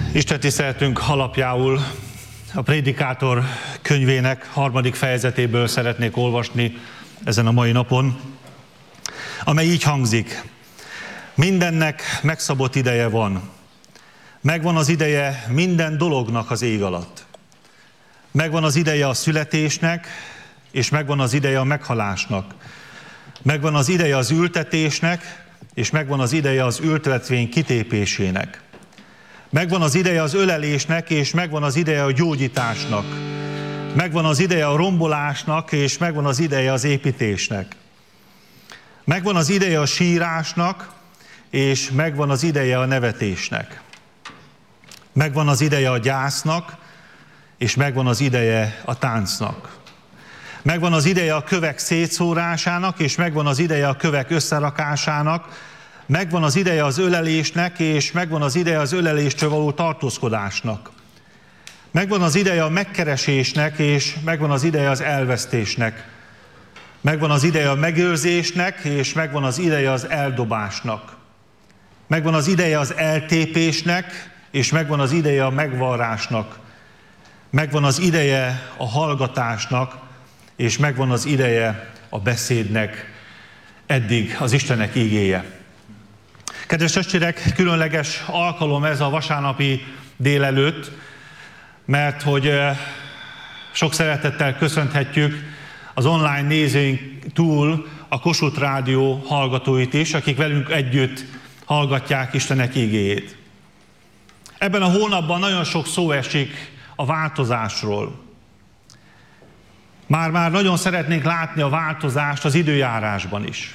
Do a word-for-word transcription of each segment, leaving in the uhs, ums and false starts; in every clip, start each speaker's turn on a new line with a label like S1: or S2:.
S1: Isten tiszteletünk alapjául a Prédikátor könyvének harmadik fejezetéből szeretnék olvasni ezen a mai napon, amely így hangzik. Mindennek megszabott ideje van. Megvan az ideje minden dolognak az ég alatt. Megvan az ideje a születésnek, és megvan az ideje a meghalásnak. Megvan az ideje az ültetésnek, és megvan az ideje az ültetvény kitépésének. Megvan az ideje az ölelésnek, és megvan az ideje a gyógyításnak. Megvan az ideje a rombolásnak, és megvan az ideje az építésnek. Megvan az ideje a sírásnak, és megvan az ideje a nevetésnek. Megvan az ideje a gyásznak, és megvan az ideje a táncnak. Megvan az ideje a kövek szétszórásának, és megvan az ideje a kövek összerakásának. Megvan az ideje az ölelésnek, és megvan az ideje az öleléstől való tartózkodásnak. Megvan az ideje a megkeresésnek, és megvan az ideje az elvesztésnek. Megvan az ideje a megőrzésnek, és megvan az ideje az eldobásnak. Megvan az ideje az eltépésnek, és megvan az ideje a megvarrásnak. Megvan az ideje a hallgatásnak, és megvan az ideje a beszédnek. Eddig az Istennek ígéje. Kedves testvérek, különleges alkalom ez a vasárnapi délelőtt, mert hogy sok szeretettel köszönhetjük az online nézőink túl a Kossuth Rádió hallgatóit is, akik velünk együtt hallgatják Istennek ígéjét. Ebben a hónapban nagyon sok szó esik a változásról. Már-már nagyon szeretnénk látni a változást az időjárásban is.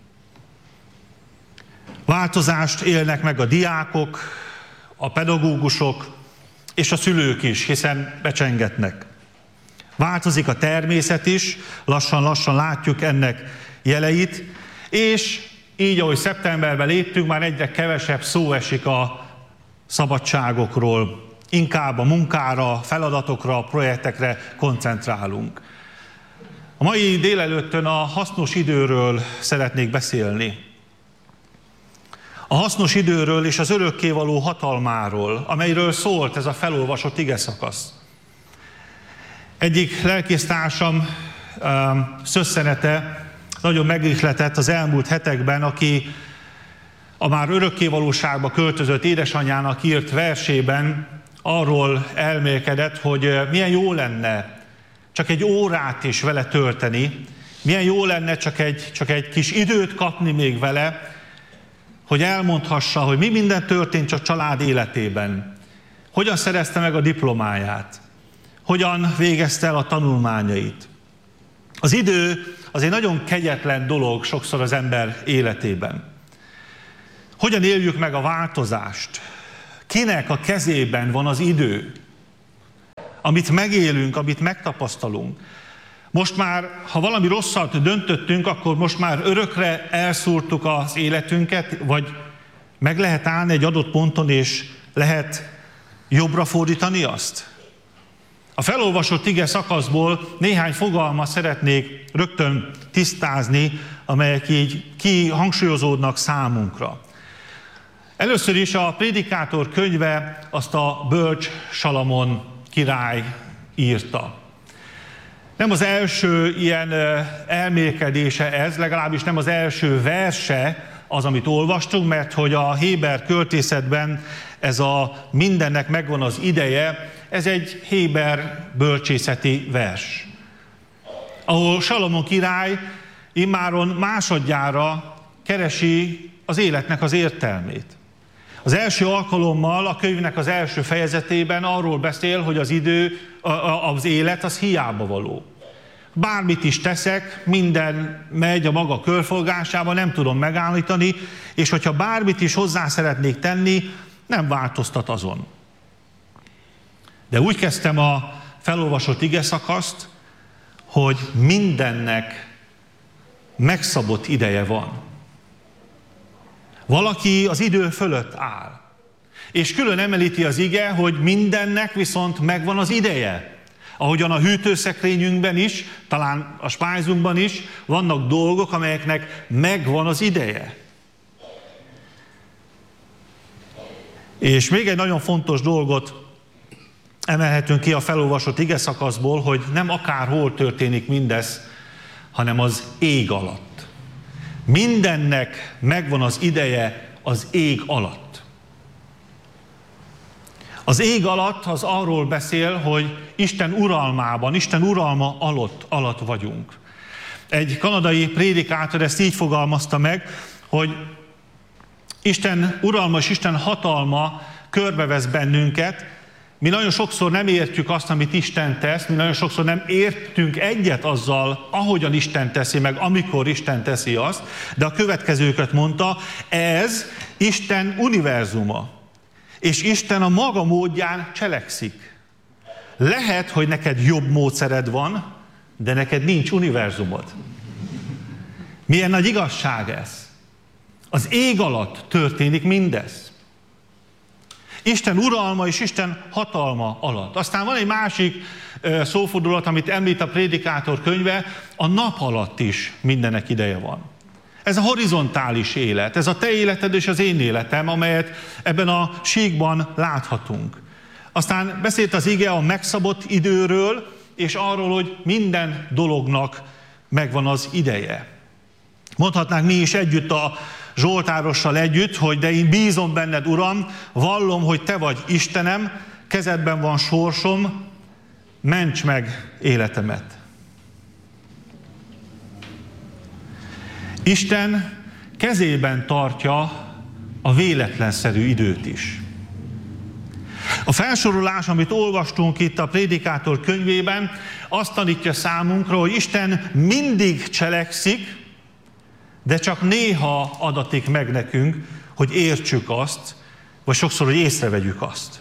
S1: Változást élnek meg a diákok, a pedagógusok és a szülők is, hiszen becsengetnek. Változik a természet is, lassan-lassan látjuk ennek jeleit, és így, ahogy szeptemberben léptünk, már egyre kevesebb szó esik a szabadságokról, inkább a munkára, feladatokra, a projektekre koncentrálunk. A mai délelőttön a hasznos időről szeretnék beszélni. A hasznos időről és az örökkévaló hatalmáról, amelyről szólt ez a felolvasott igeszakasz. Egyik lelkésztársam um, szösszenete nagyon megihletett az elmúlt hetekben, aki a már örökkévalóságba költözött édesanyjának írt versében arról elmélkedett, hogy milyen jó lenne csak egy órát is vele tölteni, milyen jó lenne csak egy, csak egy kis időt kapni még vele, hogy elmondhassa, hogy mi minden történt a család életében. Hogyan szerezte meg a diplomáját, hogyan végezte el a tanulmányait. Az idő az egy nagyon kegyetlen dolog sokszor az ember életében. Hogyan éljük meg a változást? Kinek a kezében van az idő? Amit megélünk, amit megtapasztalunk. Most már, ha valami rosszat döntöttünk, akkor most már örökre elszúrtuk az életünket, vagy meg lehet állni egy adott ponton, és lehet jobbra fordítani azt? A felolvasott ige szakaszból néhány fogalmat szeretnék rögtön tisztázni, amelyek így kihangsúlyozódnak számunkra. Először is a Prédikátor könyve azt a bölcs Salamon király írta. Nem az első ilyen elmélkedése ez, legalábbis nem az első verse az, amit olvastunk, mert hogy a héber költészetben ez a mindennek megvan az ideje, ez egy héber bölcsészeti vers. Ahol Salamon király immáron másodjára keresi az életnek az értelmét. Az első alkalommal a könyvnek az első fejezetében arról beszél, hogy az idő, az élet az hiába való. Bármit is teszek, minden megy a maga körforgásába, nem tudom megállítani, és hogyha bármit is hozzá szeretnék tenni, nem változtat azon. De úgy kezdtem a felolvasott igeszakaszt, hogy mindennek megszabott ideje van. Valaki az idő fölött áll. És külön emelíti az ige, hogy mindennek viszont megvan az ideje. Ahogyan a hűtőszekrényünkben is, talán a spájzunkban is vannak dolgok, amelyeknek megvan az ideje. És még egy nagyon fontos dolgot emelhetünk ki a felolvasott igeszakaszból, hogy nem akárhol történik mindez, hanem az ég alatt. Mindennek megvan az ideje az ég alatt. Az ég alatt az arról beszél, hogy Isten uralmában, Isten uralma alatt, alatt vagyunk. Egy kanadai prédikátor ezt így fogalmazta meg, hogy Isten uralma és Isten hatalma körbevesz bennünket. Mi nagyon sokszor nem értjük azt, amit Isten tesz, mi nagyon sokszor nem értünk egyet azzal, ahogyan Isten teszi meg, amikor Isten teszi azt, de a következőket mondta, ez Isten univerzuma, és Isten a maga módján cselekszik. Lehet, hogy neked jobb módszered van, de neked nincs univerzumod. Milyen nagy igazság ez? Az ég alatt történik mindez. Isten uralma és Isten hatalma alatt. Aztán van egy másik szófordulat, amit említ a prédikátor könyve, a nap alatt is mindenek ideje van. Ez a horizontális élet, ez a te életed és az én életem, amelyet ebben a síkban láthatunk. Aztán beszélt az ige a megszabott időről, és arról, hogy minden dolognak megvan az ideje. Mondhatnánk mi is együtt a Zsoltárossal együtt, hogy de én bízom benned, Uram, vallom, hogy te vagy Istenem, kezedben van sorsom, ments meg életemet. Isten kezében tartja a véletlenszerű időt is. A felsorolás, amit olvastunk itt a prédikátor könyvében, azt tanítja számunkra, hogy Isten mindig cselekszik, de csak néha adatik meg nekünk, hogy értsük azt, vagy sokszor, hogy észrevegyük azt.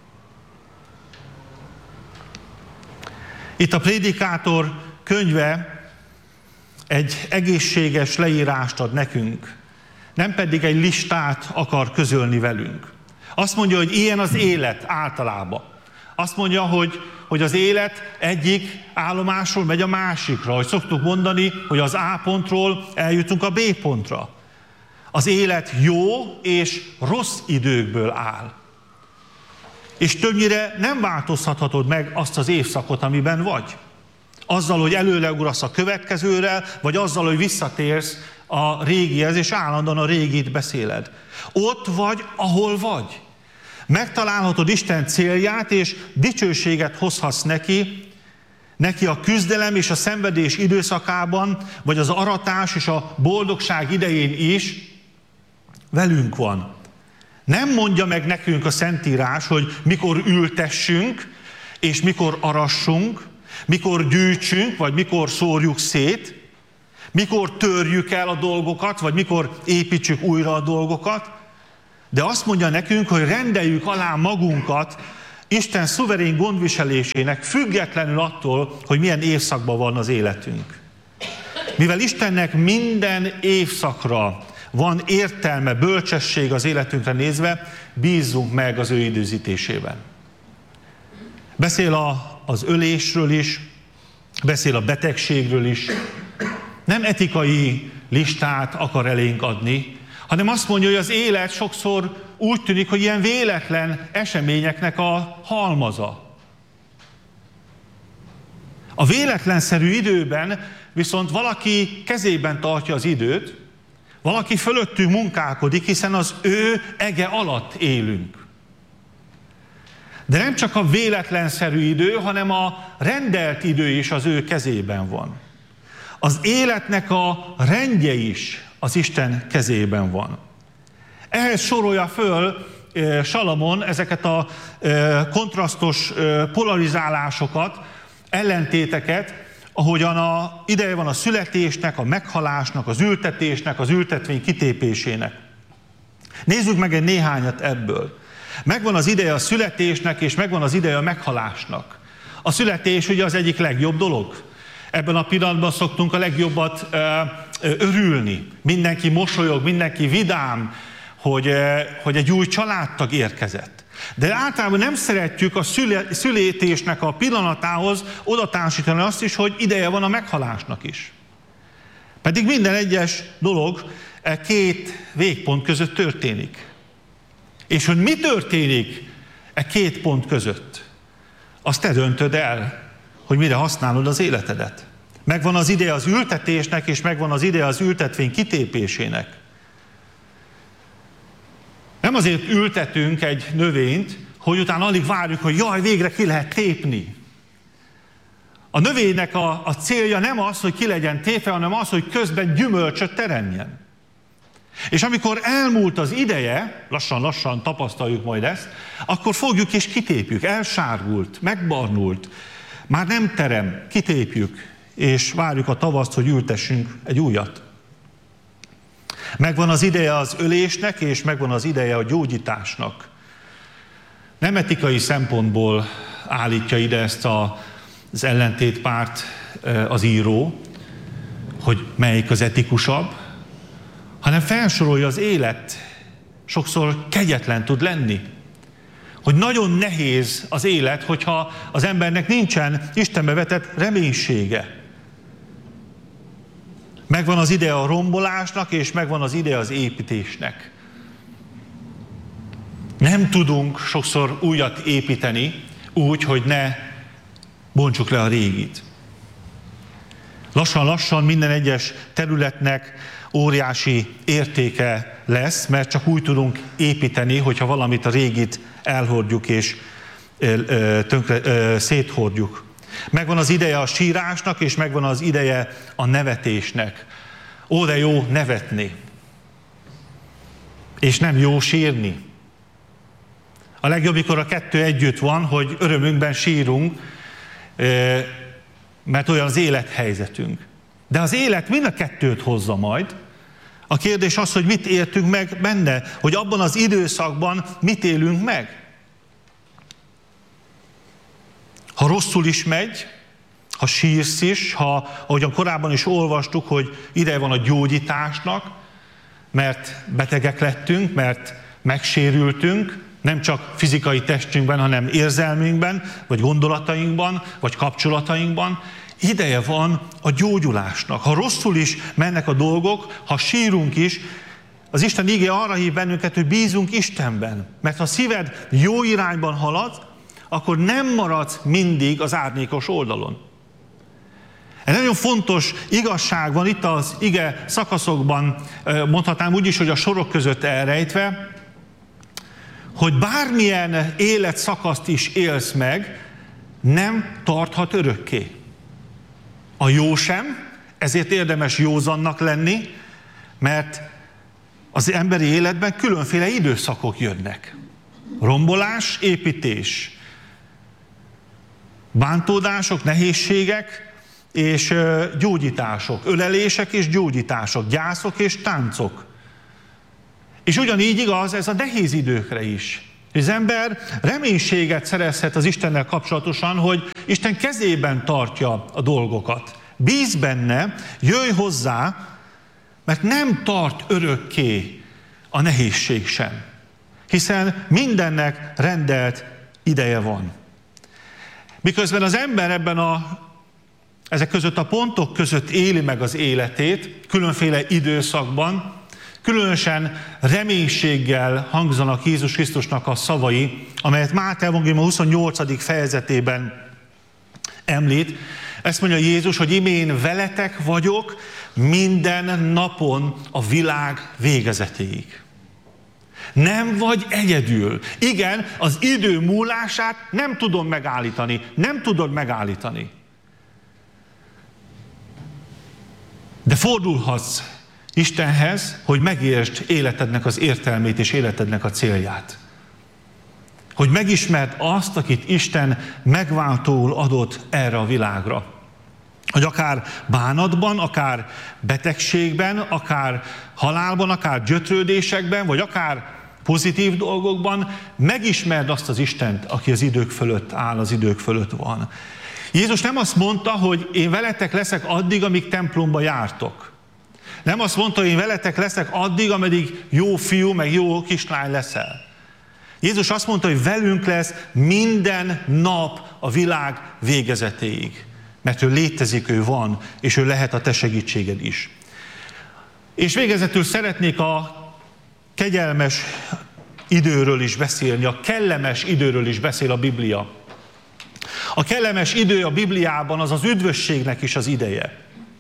S1: Itt a prédikátor könyve egy egészséges leírást ad nekünk, nem pedig egy listát akar közölni velünk. Azt mondja, hogy ilyen az élet általában. Azt mondja, hogy, hogy az élet egyik állomásról megy a másikra. Hogy szoktuk mondani, hogy az A pontról eljutunk a B pontra. Az élet jó és rossz időkből áll. És többnyire nem változtathatod meg azt az évszakot, amiben vagy. Azzal, hogy előleugrasz a következőre, vagy azzal, hogy visszatérsz a régihez, és állandóan a régit beszéled. Ott vagy, ahol vagy. Megtalálhatod Isten célját, és dicsőséget hozhatsz neki, neki a küzdelem és a szenvedés időszakában, vagy az aratás és a boldogság idején is velünk van. Nem mondja meg nekünk a Szentírás, hogy mikor ültessünk, és mikor arassunk, mikor gyűjtsünk, vagy mikor szórjuk szét, mikor törjük el a dolgokat, vagy mikor építsük újra a dolgokat, de azt mondja nekünk, hogy rendeljük alá magunkat Isten szuverén gondviselésének, függetlenül attól, hogy milyen évszakban van az életünk. Mivel Istennek minden évszakra van értelme, bölcsesség az életünkre nézve, bízzunk meg az ő időzítésében. Beszél a, az ölésről is, beszél a betegségről is. Nem etikai listát akar elénk adni, hanem azt mondja, hogy az élet sokszor úgy tűnik, hogy ilyen véletlen eseményeknek a halmaza. A véletlenszerű időben viszont valaki kezében tartja az időt, valaki fölöttünk munkálkodik, hiszen az ő ege alatt élünk. De nem csak a véletlenszerű idő, hanem a rendelt idő is az ő kezében van. Az életnek a rendje is az Isten kezében van. Ehhez sorolja föl Salamon ezeket a kontrasztos polarizálásokat, ellentéteket, ahogyan a, ideje van a születésnek, a meghalásnak, az ültetésnek, az ültetvény kitépésének. Nézzük meg egy néhányat ebből. Megvan az ideje a születésnek, és megvan az ideje a meghalásnak. A születés ugye az egyik legjobb dolog. Ebben a pillanatban szoktunk a legjobbat ö, örülni. Mindenki mosolyog, mindenki vidám, hogy, ö, hogy egy új családtag érkezett. De általában nem szeretjük a szüle, születésnek a pillanatához odatársítani azt is, hogy ideje van a meghalásnak is. Pedig minden egyes dolog két végpont között történik. És hogy mi történik e két pont között, azt te döntöd el, hogy mire használod az életedet. Megvan az ideje az ültetésnek, és megvan az ideje az ültetvény kitépésének. Nem azért ültetünk egy növényt, hogy utána alig várjuk, hogy jaj, végre ki lehet tépni. A növénynek a, a célja nem az, hogy ki legyen tépve, hanem az, hogy közben gyümölcsöt teremjen. És amikor elmúlt az ideje, lassan-lassan tapasztaljuk majd ezt, akkor fogjuk és kitépjük. Elsárgult, megbarnult, már nem terem, kitépjük, és várjuk a tavaszt, hogy ültessünk egy újat. Megvan az ideje az ölésnek, és megvan az ideje a gyógyításnak. Nem etikai szempontból állítja ide ezt a, az ellentétpárt az író, hogy melyik az etikusabb, hanem felsorolja az élet, sokszor kegyetlen tud lenni. Hogy nagyon nehéz az élet, hogyha az embernek nincsen Istenbe vetett reménysége. Megvan az ideje a rombolásnak, és megvan az ideje az építésnek. Nem tudunk sokszor újat építeni úgy, hogy ne bontsuk le a régit. Lassan-lassan minden egyes területnek óriási értéke lesz, mert csak úgy tudunk építeni, hogyha valamit a régit elhordjuk és tönkre, széthordjuk. Megvan az ideje a sírásnak, és megvan az ideje a nevetésnek. Ó, de jó nevetni. És nem jó sírni. A legjobb, mikor a kettő együtt van, hogy örömünkben sírunk, mert olyan az élethelyzetünk. De az élet mind a kettőt hozza majd. A kérdés az, hogy mit értünk meg benne, hogy abban az időszakban mit élünk meg. Ha rosszul is megy, ha sírsz is, ha, ahogyan korábban is olvastuk, hogy ideje van a gyógyításnak, mert betegek lettünk, mert megsérültünk, nem csak fizikai testünkben, hanem érzelmünkben, vagy gondolatainkban, vagy kapcsolatainkban, ideje van a gyógyulásnak. Ha rosszul is mennek a dolgok, ha sírunk is, az Isten igéje arra hív bennünket, hogy bízunk Istenben. Mert ha szíved jó irányban halad, akkor nem maradsz mindig az árnyékos oldalon. Egy nagyon fontos igazság van itt az ige szakaszokban, mondhatnám úgy is, hogy a sorok között elrejtve, hogy bármilyen életszakaszt is élsz meg, nem tarthat örökké. A jó sem, ezért érdemes józannak lenni, mert az emberi életben különféle időszakok jönnek. Rombolás, építés, bántódások, nehézségek és gyógyítások, ölelések és gyógyítások, gyászok és táncok. És ugyanígy igaz ez a nehéz időkre is. Az ember reménységet szerezhet az Istennel kapcsolatosan, hogy Isten kezében tartja a dolgokat. Bíz benne, jöjj hozzá, mert nem tart örökké a nehézség sem. Hiszen mindennek rendelt ideje van. Miközben az ember ebben a, ezek között a pontok között éli meg az életét, különféle időszakban, különösen reménységgel hangzanak Jézus Krisztusnak a szavai, amelyet Máté evangélium huszonnyolcadik fejezetében említ. Ezt mondja Jézus, hogy ime én veletek vagyok minden napon a világ végezetéig. Nem vagy egyedül. Igen, az idő múlását nem tudom megállítani. Nem tudod megállítani. De fordulhatsz Istenhez, hogy megértsd életednek az értelmét és életednek a célját. Hogy megismerd azt, akit Isten megváltóul adott erre a világra. Hogy akár bánatban, akár betegségben, akár halálban, akár gyötrődésekben, vagy akár pozitív dolgokban megismerd azt az Istent, aki az idők fölött áll, az idők fölött van. Jézus nem azt mondta, hogy én veletek leszek addig, amíg templomba jártok. Nem azt mondta, hogy én veletek leszek addig, ameddig jó fiú, meg jó kislány leszel. Jézus azt mondta, hogy velünk lesz minden nap a világ végezetéig. Mert ő létezik, ő van, és ő lehet a te segítséged is. És végezetül szeretnék a kegyelmes időről is beszélni, a kellemes időről is beszél a Biblia. A kellemes idő a Bibliában az az üdvösségnek is az ideje.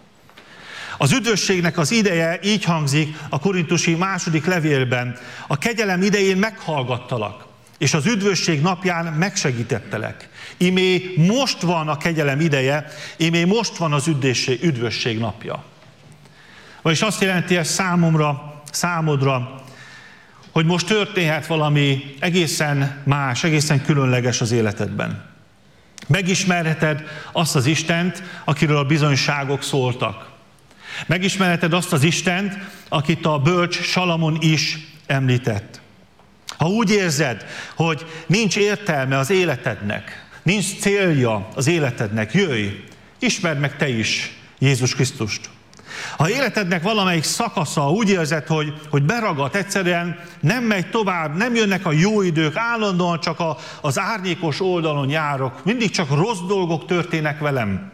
S1: Az üdvösségnek az ideje így hangzik a korintusi második levélben. A kegyelem idején meghallgattalak, és az üdvösség napján megsegítettelek. Imé most van a kegyelem ideje, imé most van az üdvösség, üdvösség napja. Vagyis azt jelenti ez számomra, számodra, hogy most történhet valami egészen más, egészen különleges az életedben. Megismerheted azt az Istent, akiről a bizonyságok szóltak. Megismerheted azt az Istent, akit a bölcs Salamon is említett. Ha úgy érzed, hogy nincs értelme az életednek, nincs célja az életednek, jöjj, ismerd meg te is Jézus Krisztust. Ha életednek valamelyik szakasza úgy érzed, hogy, hogy beragadt, egyszerűen nem megy tovább, nem jönnek a jó idők, állandóan csak a, az árnyékos oldalon járok, mindig csak rossz dolgok történnek velem.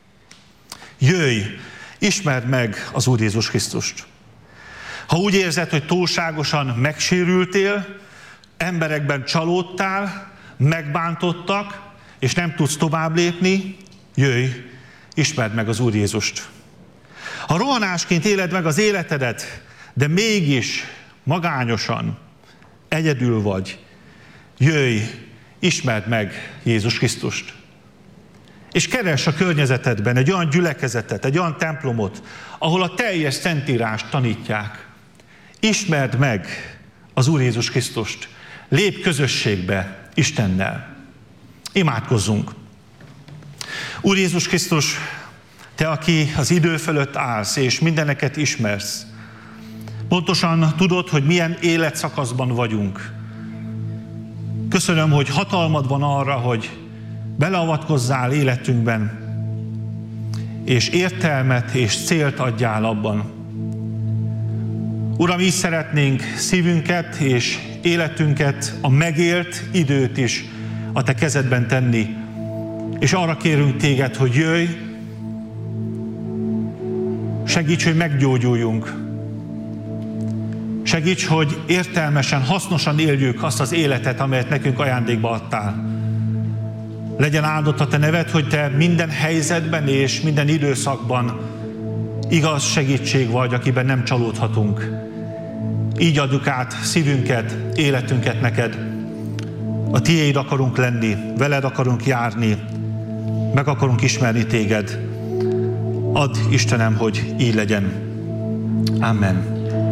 S1: Jöjj, ismerd meg az Úr Jézus Krisztust. Ha úgy érzed, hogy túlságosan megsérültél, emberekben csalódtál, megbántottak, és nem tudsz tovább lépni, jöjj, ismerd meg az Úr Jézust. Ha rohanásként éled meg az életedet, de mégis magányosan, egyedül vagy, jöjj, ismerd meg Jézus Krisztust. És keress a környezetedben egy olyan gyülekezetet, egy olyan templomot, ahol a teljes szentírást tanítják. Ismerd meg az Úr Jézus Krisztust. Lépj közösségbe Istennel. Imádkozzunk. Úr Jézus Krisztus, Te, aki az idő fölött állsz, és mindeneket ismersz, pontosan tudod, hogy milyen életszakaszban vagyunk. Köszönöm, hogy hatalmad van arra, hogy beleavatkozzál életünkben, és értelmet és célt adjál abban. Uram, így szeretnénk szívünket és életünket, a megélt időt is a Te kezedben tenni, és arra kérünk Téged, hogy jöjj, segíts, hogy meggyógyuljunk. Segíts, hogy értelmesen, hasznosan éljük azt az életet, amelyet nekünk ajándékba adtál. Legyen áldott a Te neved, hogy Te minden helyzetben és minden időszakban igaz segítség vagy, akiben nem csalódhatunk. Így adjuk át szívünket, életünket neked. A Tiéd akarunk lenni, veled akarunk járni, meg akarunk ismerni Téged. Add, Istenem, hogy így legyen. Amen.